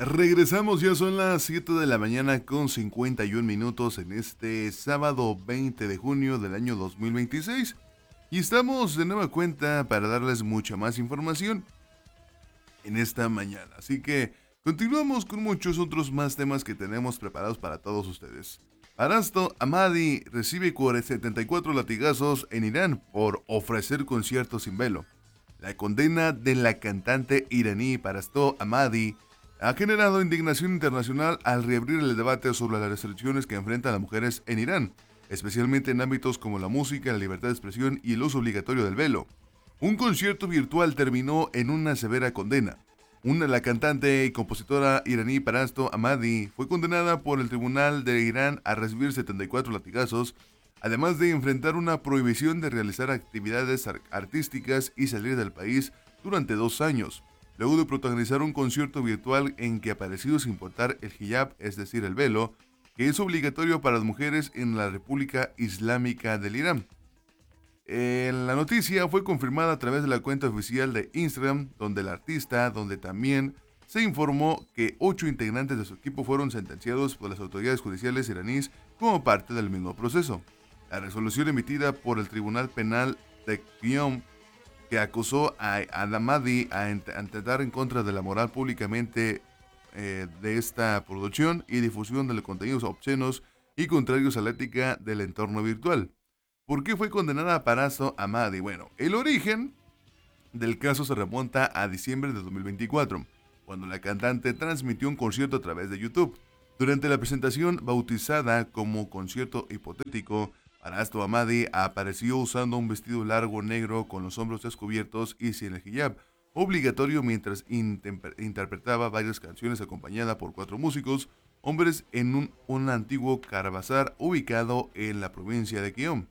Regresamos, ya son las 7 de la mañana con 51 minutos en este sábado 20 de junio del año 2026. Y estamos de nueva cuenta para darles mucha más información en esta mañana. Así que continuamos con muchos otros más temas que tenemos preparados para todos ustedes. Arasto Amadi recibe 74 latigazos en Irán por ofrecer conciertos sin velo. La condena de la cantante iraní Parasto Amadi ha generado indignación internacional al reabrir el debate sobre las restricciones que enfrentan las mujeres en Irán, especialmente en ámbitos como la música, la libertad de expresión y el uso obligatorio del velo. Un concierto virtual terminó en una severa condena. La cantante y compositora iraní Parasto Amadi fue condenada por el Tribunal de Irán a recibir 74 latigazos, además de enfrentar una prohibición de realizar actividades artísticas y salir del país durante 2 años, luego de protagonizar un concierto virtual en que apareció sin portar el hijab, es decir, el velo, que es obligatorio para las mujeres en la República Islámica del Irán. La noticia fue confirmada a través de la cuenta oficial de Instagram, donde también se informó que 8 integrantes de su equipo fueron sentenciados por las autoridades judiciales iraníes como parte del mismo proceso. La resolución emitida por el Tribunal Penal de Qom, que acusó a Amadi a atentar en contra de la moral públicamente de esta producción y difusión de los contenidos obscenos y contrarios a la ética del entorno virtual. ¿Por qué fue condenada Parasto Amadi? Bueno, el origen del caso se remonta a diciembre de 2024, cuando la cantante transmitió un concierto a través de YouTube. Durante la presentación, bautizada como concierto hipotético, Parasto Amadi apareció usando un vestido largo negro con los hombros descubiertos y sin el hijab, obligatorio mientras interpretaba varias canciones acompañada por 4 músicos, hombres en un antiguo caravazar ubicado en la provincia de Qom.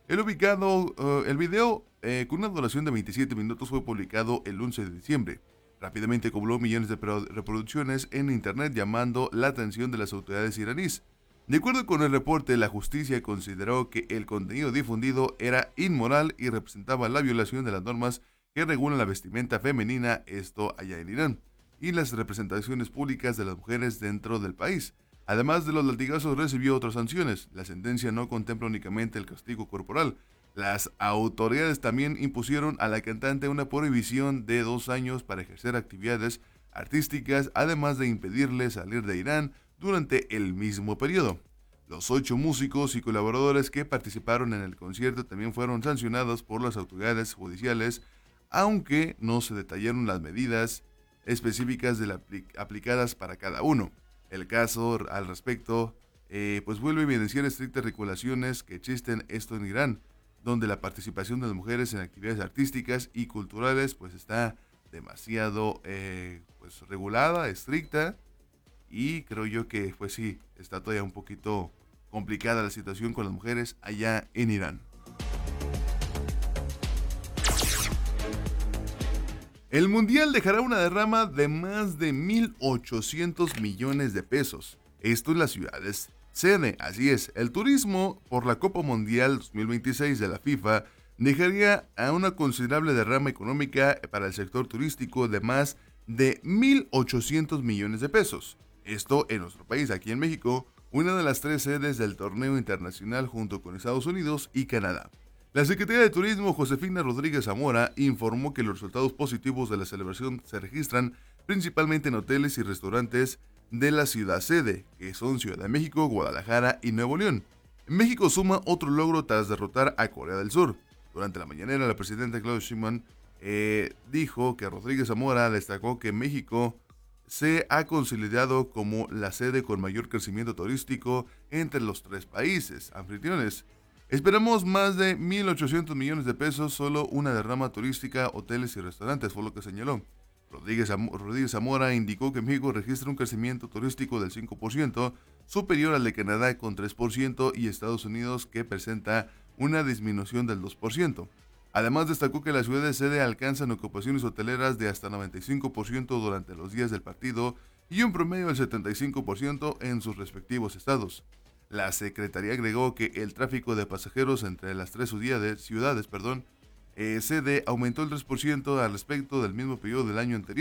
El video, con una duración de 27 minutos, fue publicado el 11 de diciembre. Rápidamente acumuló millones de reproducciones en internet, llamando la atención de las autoridades iraníes. De acuerdo con el reporte, la justicia consideró que el contenido difundido era inmoral y representaba la violación de las normas que regulan la vestimenta femenina, esto allá en Irán, y las representaciones públicas de las mujeres dentro del país. Además de los latigazos, recibió otras sanciones. La sentencia no contempla únicamente el castigo corporal. Las autoridades también impusieron a la cantante una prohibición de 2 años para ejercer actividades artísticas, además de impedirle salir de Irán durante el mismo periodo. Los 8 músicos y colaboradores que participaron en el concierto también fueron sancionados por las autoridades judiciales, aunque no se detallaron las medidas específicas aplicadas para cada uno. El caso al respecto pues vuelve a evidenciar estrictas regulaciones que existen esto en Irán, donde la participación de las mujeres en actividades artísticas y culturales pues está demasiado pues regulada, estricta, y creo yo que pues sí, está todavía un poquito complicada la situación con las mujeres allá en Irán. El Mundial dejará una derrama de más de 1.800 millones de pesos. Esto en las ciudades sede. Así es, el turismo por la Copa Mundial 2026 de la FIFA dejaría a una considerable derrama económica para el sector turístico de más de 1.800 millones de pesos. Esto en nuestro país, aquí en México, una de las 3 sedes del torneo internacional junto con Estados Unidos y Canadá. La Secretaría de Turismo, Josefina Rodríguez Zamora, informó que los resultados positivos de la celebración se registran principalmente en hoteles y restaurantes de la ciudad sede, que son Ciudad de México, Guadalajara y Nuevo León. México suma otro logro tras derrotar a Corea del Sur. Durante la mañanera, la presidenta Claudia Sheinbaum dijo que Rodríguez Zamora destacó que México se ha consolidado como la sede con mayor crecimiento turístico entre los 3 países anfitriones. Esperamos más de 1.800 millones de pesos, solo una derrama turística, hoteles y restaurantes, fue lo que señaló. Rodríguez Zamora indicó que México registra un crecimiento turístico del 5%, superior al de Canadá con 3% y Estados Unidos, que presenta una disminución del 2%. Además, destacó que las ciudades sede alcanzan ocupaciones hoteleras de hasta 95% durante los días del partido y un promedio del 75% en sus respectivos estados. La Secretaría agregó que el tráfico de pasajeros entre las 3 ciudades sede aumentó el 3% al respecto del mismo periodo del año anterior,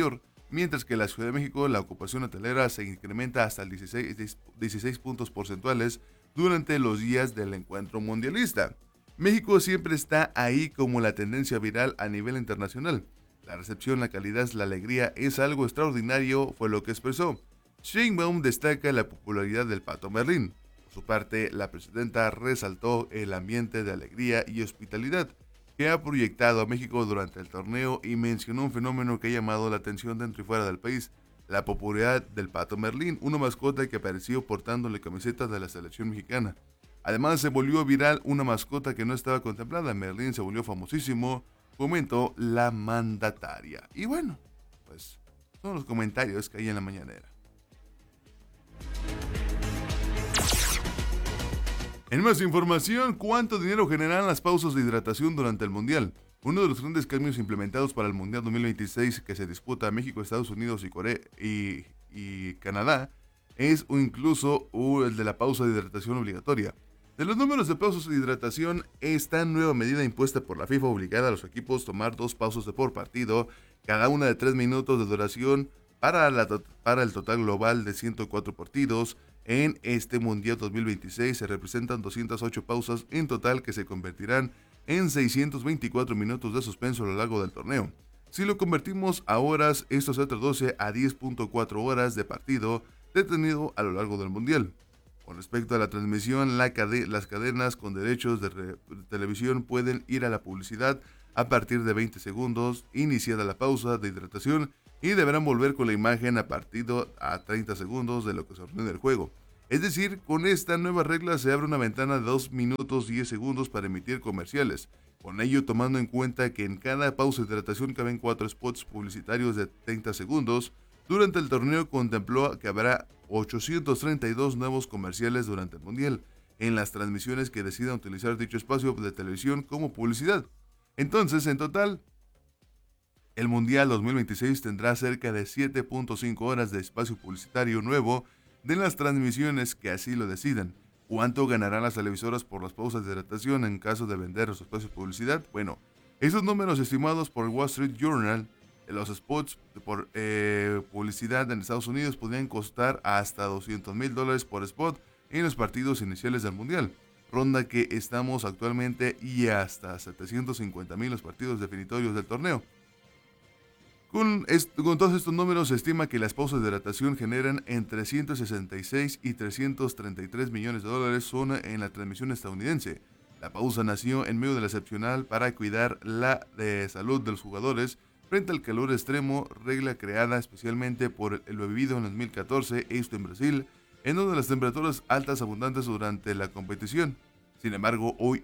mientras que en la Ciudad de México la ocupación hotelera se incrementa hasta el 16 puntos porcentuales durante los días del encuentro mundialista. México siempre está ahí como la tendencia viral a nivel internacional. La recepción, la calidad, la alegría es algo extraordinario, fue lo que expresó. Sheinbaum destaca la popularidad del Pato Merlín. Por su parte, la presidenta resaltó el ambiente de alegría y hospitalidad que ha proyectado a México durante el torneo y mencionó un fenómeno que ha llamado la atención dentro y fuera del país, la popularidad del Pato Merlín, una mascota que apareció portando la camiseta de la selección mexicana. Además, se volvió viral una mascota que no estaba contemplada. Merlín se volvió famosísimo, comentó la mandataria. Y bueno, pues son los comentarios que hay en la mañanera. En más información, ¿cuánto dinero generarán las pausas de hidratación durante el Mundial? Uno de los grandes cambios implementados para el Mundial 2026 que se disputa México, Estados Unidos y Corea y Canadá es incluso el de la pausa de hidratación obligatoria. De los números de pausas de hidratación, esta nueva medida impuesta por la FIFA obligada a los equipos tomar 2 pausas por partido, cada una de 3 minutos de duración para el total global de 104 partidos. En este Mundial 2026 se representan 208 pausas en total que se convertirán en 624 minutos de suspenso a lo largo del torneo. Si lo convertimos a horas, esto se traduce a 10.4 horas de partido detenido a lo largo del Mundial. Con respecto a la transmisión, las cadenas con derechos de televisión pueden ir a la publicidad a partir de 20 segundos, iniciada la pausa de hidratación, y deberán volver con la imagen a partir a 30 segundos de lo que se ordena el juego. Es decir, con esta nueva regla se abre una ventana de 2 minutos 10 segundos para emitir comerciales. Con ello, tomando en cuenta que en cada pausa de hidratación caben 4 spots publicitarios de 30 segundos, durante el torneo contempló que habrá 832 nuevos comerciales durante el Mundial, en las transmisiones que decidan utilizar dicho espacio de televisión como publicidad. Entonces, en total, el Mundial 2026 tendrá cerca de 7.5 horas de espacio publicitario nuevo de las transmisiones que así lo decidan. ¿Cuánto ganarán las televisoras por las pausas de hidratación en caso de vender los espacios de publicidad? Bueno, esos números estimados por el Wall Street Journal, los spots por publicidad en Estados Unidos podrían costar hasta $200,000 por spot en los partidos iniciales del Mundial, ronda que estamos actualmente, y hasta $750,000 los partidos definitorios del torneo. Con todos estos números se estima que las pausas de hidratación generan entre 166 y 333 millones de dólares solo en la transmisión estadounidense. La pausa nació en medio de la excepcional para cuidar la salud de los jugadores frente al calor extremo, regla creada especialmente por lo vivido en el 2014, esto en Brasil, en donde las temperaturas altas abundantes durante la competición. Sin embargo, hoy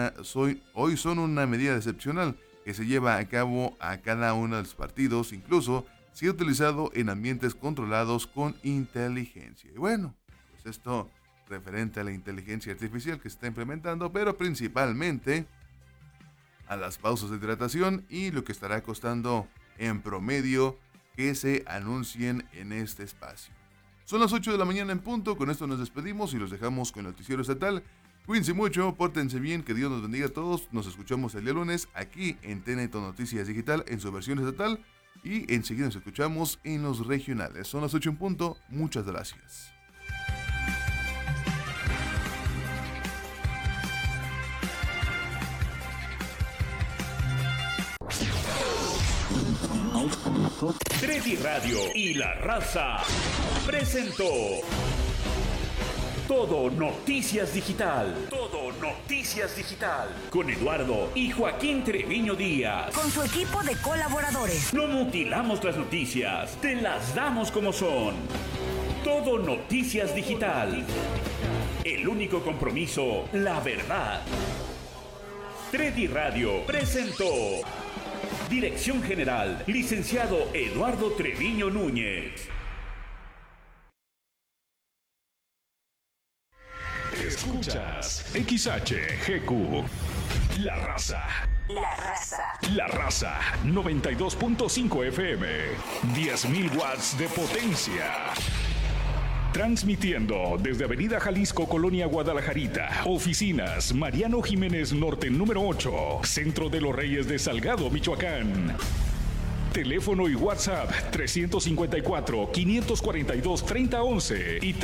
son una medida excepcional que se lleva a cabo a cada uno de los partidos, incluso si utilizado en ambientes controlados con inteligencia. Y bueno, pues esto referente a la inteligencia artificial que se está implementando, pero principalmente a las pausas de hidratación y lo que estará costando en promedio que se anuncien en este espacio. Son las 8 de la mañana en punto, con esto nos despedimos y los dejamos con el noticiero estatal. Cuídense mucho, pórtense bien, que Dios nos bendiga a todos. Nos escuchamos el día lunes aquí en TNT Noticias Digital en su versión estatal y enseguida nos escuchamos en los regionales. Son las 8 en punto, muchas gracias. Tredi Radio y La Raza presentó Todo Noticias Digital. Todo Noticias Digital. Con Eduardo y Joaquín Treviño Díaz. Con su equipo de colaboradores. No mutilamos las noticias, te las damos como son. Todo Noticias Digital. El único compromiso, la verdad. Tredi Radio presentó. Dirección General, licenciado Eduardo Treviño Núñez. Escuchas XHGQ. La Raza. La Raza. La Raza. 92.5 FM. 10.000 watts de potencia. Transmitiendo desde Avenida Jalisco, Colonia Guadalajarita. Oficinas Mariano Jiménez Norte número 8. Centro de los Reyes de Salgado, Michoacán. Teléfono y WhatsApp 354-542-3011 y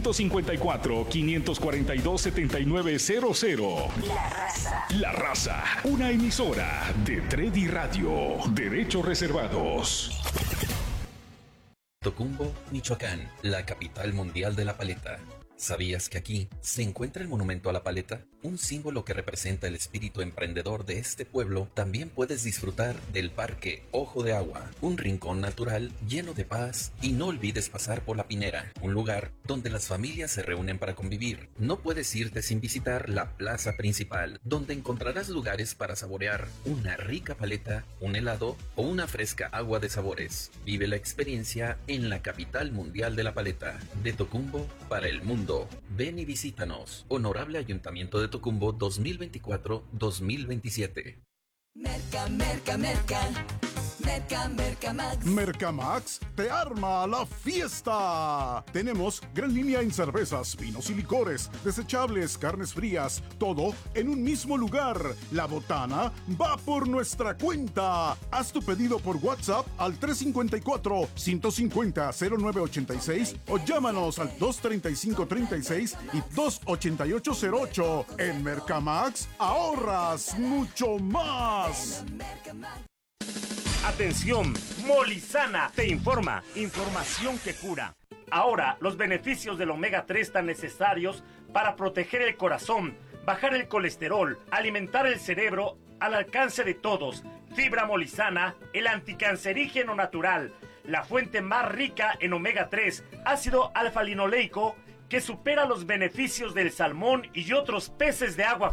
354-542-7900. La Raza. La Raza, una emisora de Tredi Radio. Derechos reservados. Tocumbo, Michoacán, la capital mundial de la paleta. ¿Sabías que aquí se encuentra el monumento a la paleta? Un símbolo que representa el espíritu emprendedor de este pueblo. También puedes disfrutar del Parque Ojo de Agua, un rincón natural lleno de paz, y no olvides pasar por La Pinera, un lugar donde las familias se reúnen para convivir. No puedes irte sin visitar la plaza principal, donde encontrarás lugares para saborear una rica paleta, un helado o una fresca agua de sabores. Vive la experiencia en la capital mundial de la paleta, de Tocumbo para el mundo. Ven y visítanos. Honorable Ayuntamiento de Tocumbo 2024-2027. Merca, merca, merca. Merca, merca, Max. Mercamax te arma la fiesta. Tenemos gran línea en cervezas, vinos y licores, desechables, carnes frías, todo en un mismo lugar. La botana va por nuestra cuenta. Haz tu pedido por WhatsApp al 354-150-0986 o llámanos al 235-36 y 288-08. En Mercamax ahorras mucho más. Atención, Molizana te informa. Información que cura. Ahora, los beneficios del omega 3 tan necesarios para proteger el corazón, bajar el colesterol, alimentar el cerebro al alcance de todos. Fibra Molizana, el anticancerígeno natural, la fuente más rica en omega 3, ácido alfa-linoleico que supera los beneficios del salmón y otros peces de agua